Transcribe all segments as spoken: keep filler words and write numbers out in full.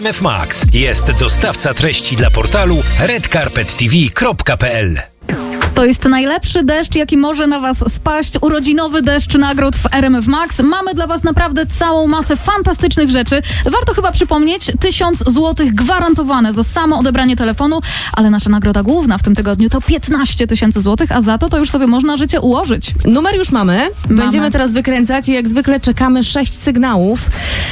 R M F Max jest dostawca treści dla portalu red carpet t v kropka p l. To jest najlepszy deszcz, jaki może na was spaść. Urodzinowy deszcz nagród w R M F Max. Mamy dla was naprawdę całą masę fantastycznych rzeczy. Warto chyba przypomnieć, tysiąc złotych gwarantowane za samo odebranie telefonu, ale nasza nagroda główna w tym tygodniu to piętnaście tysięcy złotych, a za to to już sobie można życie ułożyć. Numer już mamy. mamy. Będziemy teraz wykręcać i jak zwykle czekamy sześć sygnałów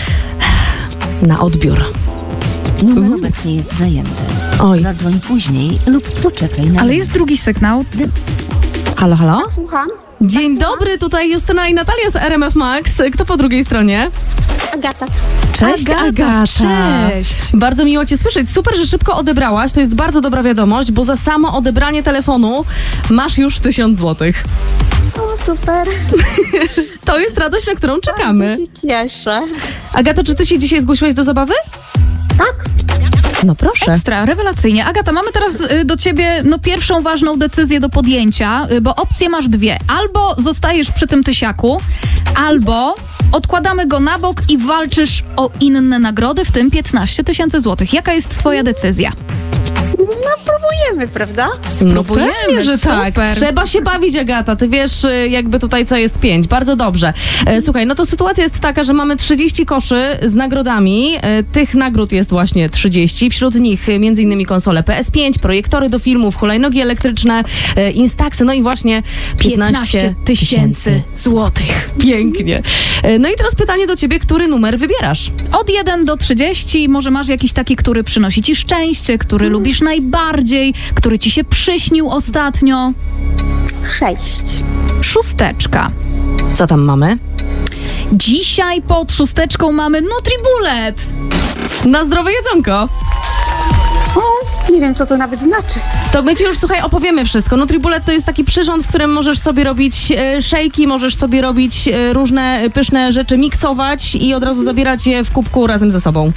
na odbiór. Numer Mhm. obecnie jest zajęty. Oj. Zadzwoń później lub poczekaj na... Ale jest drugi sygnał. Halo, halo? Słucham. Dzień dobry, tutaj Justyna i Natalia z R M F Max. Kto po drugiej stronie? Agata. Cześć, Agata, Agata. cześć. Bardzo miło cię słyszeć. Super, że szybko odebrałaś. To jest bardzo dobra wiadomość, bo za samo odebranie telefonu masz już tysiąc złotych. O, super. To jest radość, na którą czekamy. Bardzo się cieszę. Agata, czy ty się dzisiaj zgłosiłaś do zabawy? Tak? No proszę. Ekstra, rewelacyjnie. Agata, mamy teraz y, do ciebie no, pierwszą ważną decyzję do podjęcia, y, bo opcje masz dwie. Albo zostajesz przy tym tysiaku, albo odkładamy go na bok i walczysz o inne nagrody, w tym piętnaście tysięcy złotych. Jaka jest twoja decyzja? No próbujemy, prawda? No Próbujemy, pewnie, że tak. super. Trzeba się bawić, Agata. Ty wiesz y, jakby tutaj co jest pięć. Bardzo dobrze. E, słuchaj, no to sytuacja jest taka, że mamy trzydzieści koszy z nagrodami. E, tych nagród jest właśnie trzydzieści. Wśród nich e, między innymi konsole P S pięć, projektory do filmów, hulajnogi elektryczne, e, Instaxy, no i właśnie piętnaście tysięcy złotych. Pięknie. E, no i teraz pytanie do ciebie, który numer wybierasz? Od jeden do trzydziestu, może masz jakiś taki, który przynosi ci szczęście, który lubisz najbardziej, który ci się przyśnił ostatnio. Sześć. Szósteczka. Co tam mamy? Dzisiaj pod szósteczką mamy NutriBullet. Na zdrowe jedzonko. O, nie wiem, co to nawet znaczy. To my ci już, słuchaj, opowiemy wszystko. NutriBullet to jest taki przyrząd, w którym możesz sobie robić e, szejki, możesz sobie robić e, różne pyszne rzeczy, miksować i od razu zabierać je w kubku razem ze sobą.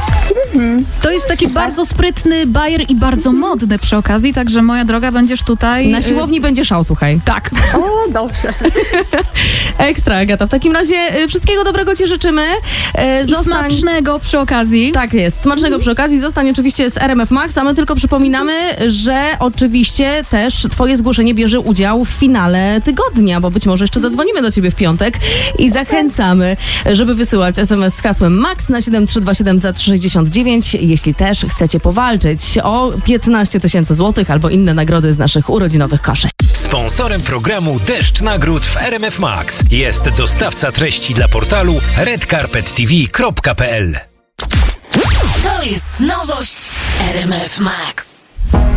To jest taki bardzo sprytny bajer i bardzo modny przy okazji, także moja droga, będziesz tutaj... Na siłowni będzie szał, słuchaj. Tak. O, dobrze. Ekstra, Agata. W takim razie e, wszystkiego dobrego ci życzymy. E, I smacznego przy okazji. Tak jest. Smacznego przy okazji. Zostań oczywiście z R M F Max, a my tylko przypominamy, że oczywiście też twoje zgłoszenie bierze udział w finale tygodnia, bo być może jeszcze zadzwonimy do ciebie w piątek i zachęcamy, żeby wysyłać es em es z hasłem MAX na siedem trzy dwa siedem za trzy sześćdziesiąt dziewięć, jeśli też chcecie powalczyć o piętnaście tysięcy złotych albo inne nagrody z naszych urodzinowych koszy. Sponsorem programu Deszcz Nagród w R M F Max jest dostawca treści dla portalu red carpet t v kropka p l. To jest nowość R M F Max.